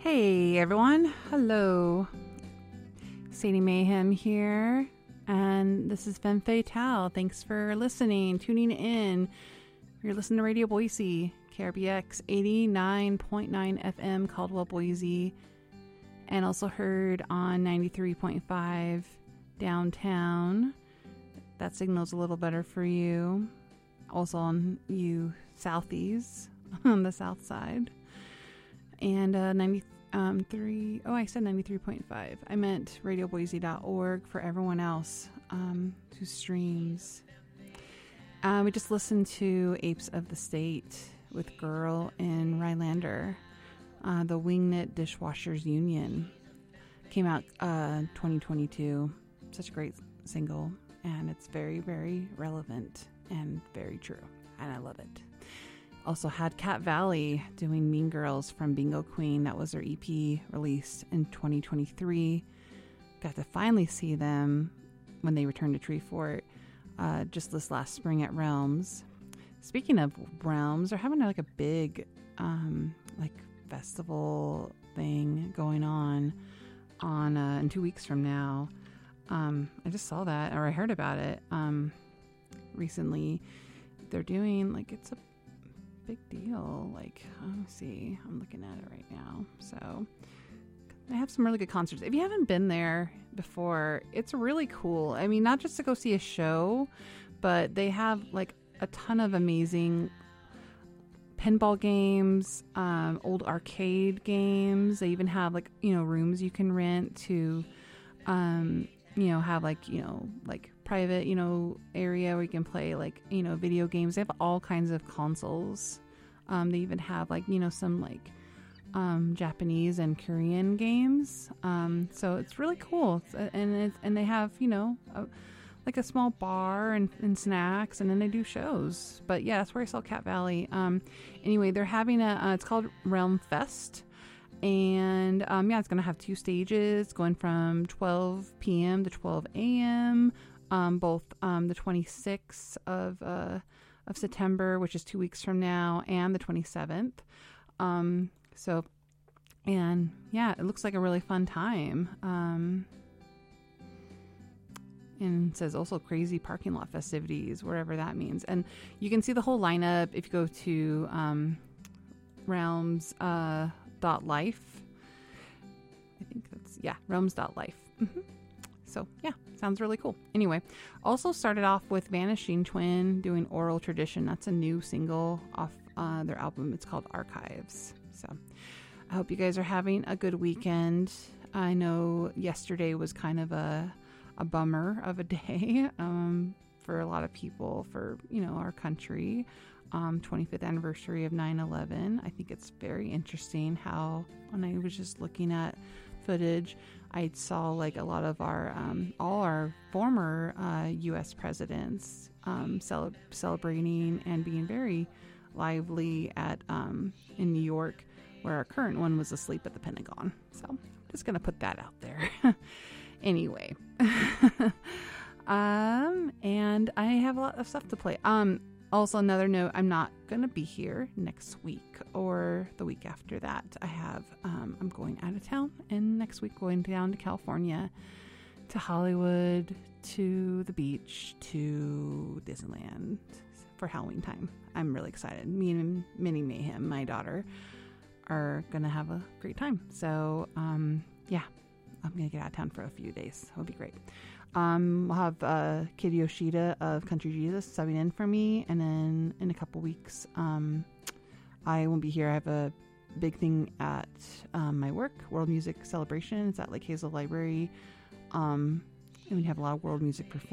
Hey everyone, hello. Sadie Mayhem here, and this is Femme Fatale. Thanks for listening, tuning in. You're listening to Radio Boise, KRBX 89.9 FM, Caldwell, Boise, and also heard on 93.5 downtown. That signal's a little better for you. Also on you Southies on the south side. And 93, I said 93.5. I meant radioboise.org for everyone else who streams. We just listened to Apes of the State with Girl in Rylander. The Wingnut Dishwashers Union came out 2022. Such a great single, and it's very, very relevant and very true, and I love it. Also had Cat Valley doing Mean Girls from Bingo Queen. That was their EP released in 2023. Got to finally see them when they returned to Treefort just this last spring at Realms. Speaking of Realms, they're having like a big festival thing going on in 2 weeks from now. I just saw that, or I heard about it recently. They're doing it's a big deal. Let me see. I'm looking at it right now. So they have some really good concerts. If you haven't been there before, it's really cool. I mean, not just to go see a show, but they have a ton of amazing pinball games, old arcade games. They even have rooms you can rent to have private area where you can play video games. They have all kinds of consoles. They even have some Japanese and Korean games. So it's really cool. And they have a small bar and snacks, and then they do shows. But yeah, that's where I saw Cat Valley. Anyway, they're having it's called Realm Fest. And it's going to have 2 stages going from 12 p.m. to 12 a.m. Both the 26th of September, which is 2 weeks from now, and the 27th. It looks like a really fun time. And it says also crazy parking lot festivities, whatever that means. And you can see the whole lineup if you go to Realms .life. I think that's realms.life. So yeah, sounds really cool. Anyway, also started off with Vanishing Twin doing Oral Tradition. That's a new single off their album. It's called Archives. So I hope you guys are having a good weekend. I know yesterday was kind of a bummer of a day for a lot of people, for our country. 25th anniversary of 9/11. I think it's very interesting how, when I was just looking at footage, I saw a lot of our all our former U.S. presidents celebrating and being very lively at in New York, where our current one was asleep at the Pentagon. So I'm just gonna put that out there. Anyway, and I have a lot of stuff to play. Also, another note, I'm not going to be here next week or the week after that. I'm going out of town, and next week going down to California, to Hollywood, to the beach, to Disneyland for Halloween time. I'm really excited. Me and Minnie Mayhem, my daughter, are going to have a great time. So, I'm going to get out of town for a few days. It'll be great. We'll have Kid Yoshida of Country Jesus subbing in for me, and then in a couple weeks I won't be here. I have a big thing at my work, World Music Celebration. It's at Lake Hazel Library, and we have a lot of world music performers.